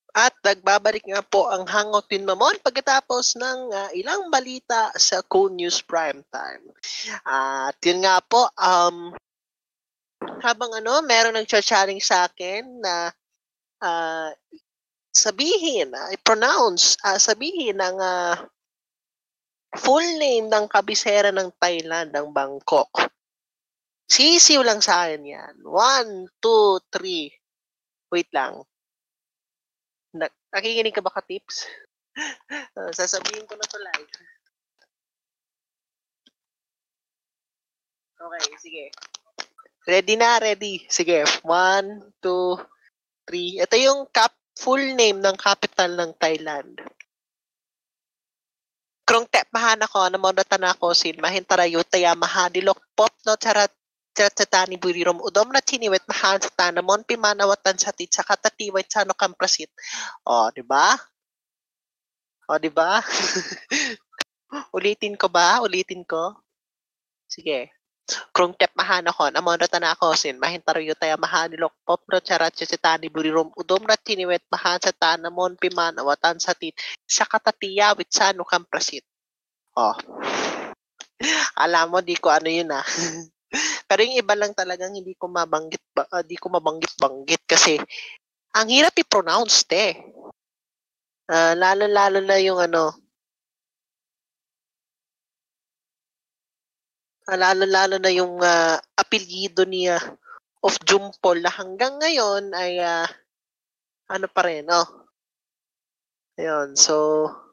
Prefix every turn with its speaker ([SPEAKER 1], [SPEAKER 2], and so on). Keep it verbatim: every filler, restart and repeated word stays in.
[SPEAKER 1] At nagbabalik nga po ang Hangout with Mamon pagkatapos ng uh, ilang balita sa Cool News Primetime. At uh, yun nga po, um, habang ano, meron nag-challenge sa akin na uh, sabihin, uh, i-pronounce, uh, sabihin ng uh, full name ng kabisera ng Thailand, ng Bangkok. Sisiw lang sa akin yan. One, two, three. Wait lang. Nakikinig ka ba ka tips? uh, sasabihin ko na to live. Okay, sige. Ready na, ready. Sige, one, two, three. Ito yung cap full name ng capital ng Thailand. Krong tep mahana ko, namonatan ako sin mahintara yutaya mahadilok pop no charat Tratani burirom udom na tiniwet mahan sa tanamon pimanawatan sa tit sa katatiwet sa no kamprasit. O, di ba? O, di ba? Ulitin ko ba? Ulitin ko? Sige. Krong tep mahana ko, namonatan ako sin mahintara yutaya mahadilok pop no charat tani burirom udom na tiniwet mahan sa tanamon pimanawatan sa tit sa katatiyawit sa no kamprasit. O. Alam mo, di ko ano yun ah. Pero yung iba lang talagang hindi ko mabanggit, uh, di ko mabanggit-banggit kasi ang hirap i-pronounce te. Uh, lalo-lalo na yung ano, uh, lalo-lalo na yung uh, apelyido niya of Jumpol na hanggang ngayon ay uh, ano pa rin, oh. Ayun, so